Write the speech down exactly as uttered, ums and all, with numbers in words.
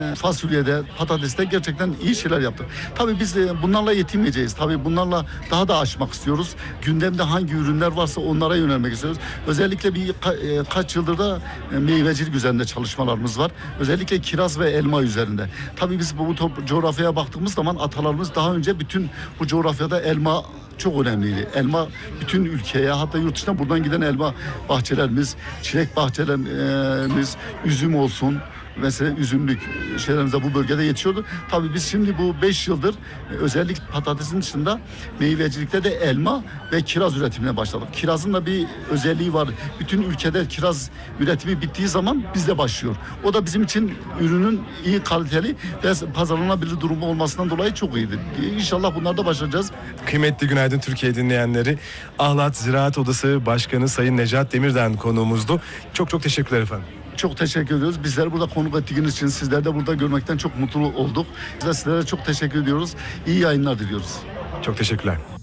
Fasulyede, patateste gerçekten iyi şeyler yaptık. Tabii biz de bunlarla yetinmeyeceğiz. Tabii bunlarla daha da aşmak istiyoruz. Gündemde hangi ürünler varsa onlara yönelmek istiyoruz. Özellikle bir ka- kaç yıldır da meyvecilik üzerinde çalışmalarımız var. Özellikle kiraz ve elma üzerinde. Tabii biz bu top, coğrafyaya baktığımız zaman atalarımız daha önce bütün bu coğrafyada elma çok önemliydi. Elma bütün ülkeye, hatta yurt dışına buradan giden elma bahçelerimiz, çilek bahçelerimiz, üzüm olsun. Mesela üzümlük şeylerimiz de bu bölgede yetişiyordu. Tabii biz şimdi bu beş yıldır özellikle patatesin dışında meyvecilikte de elma ve kiraz üretimine başladık. Kirazın da bir özelliği var. Bütün ülkede kiraz üretimi bittiği zaman bizde başlıyor. O da bizim için ürünün iyi kaliteli ve pazarlanabilir durumu olmasından dolayı çok iyidir. İnşallah bunlarda başaracağız. Kıymetli Günaydın Türkiye dinleyenleri, Ahlat Ziraat Odası Başkanı Sayın Necat Demir'den konuğumuzdu. Çok çok teşekkürler efendim. Çok teşekkür ediyoruz. Bizleri burada konuk ettiğiniz için, sizleri de burada görmekten çok mutlu olduk. Biz de sizlere çok teşekkür ediyoruz. İyi yayınlar diliyoruz. Çok teşekkürler.